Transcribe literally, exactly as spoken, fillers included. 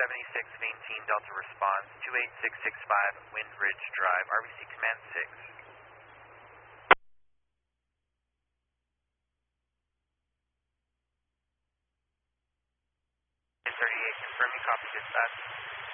seventy-six maintain Delta response, two eight six six five Wind Ridge Drive, R B C Command six. thirty-eight, confirming copy dispatch.